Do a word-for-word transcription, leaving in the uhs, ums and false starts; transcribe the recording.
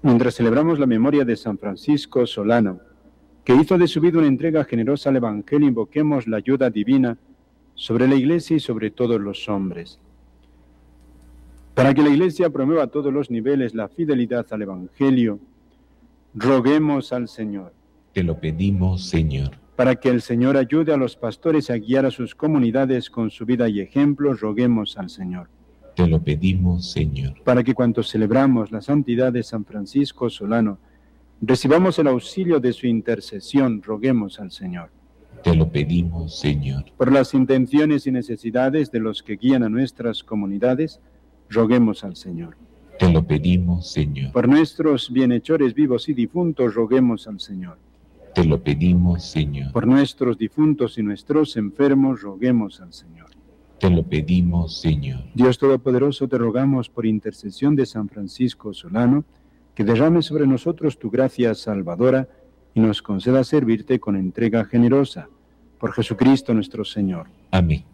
Mientras celebramos la memoria de San Francisco Solano, que hizo de su vida una entrega generosa al Evangelio, invoquemos la ayuda divina sobre la Iglesia y sobre todos los hombres. Para que la Iglesia promueva a todos los niveles la fidelidad al Evangelio, roguemos al Señor. Te lo pedimos, Señor. Para que el Señor ayude a los pastores a guiar a sus comunidades con su vida y ejemplo, roguemos al Señor. Te lo pedimos, Señor. Para que cuantos celebramos la santidad de San Francisco Solano, recibamos el auxilio de su intercesión, roguemos al Señor. Te lo pedimos, Señor. Por las intenciones y necesidades de los que guían a nuestras comunidades, roguemos al Señor. Te lo pedimos, Señor. Por nuestros bienhechores vivos y difuntos, roguemos al Señor. Te lo pedimos, Señor. Por nuestros difuntos y nuestros enfermos, roguemos al Señor. Te lo pedimos, Señor. Dios Todopoderoso, te rogamos por intercesión de San Francisco Solano, que derrame sobre nosotros tu gracia salvadora y nos conceda servirte con entrega generosa. Por Jesucristo nuestro Señor. Amén.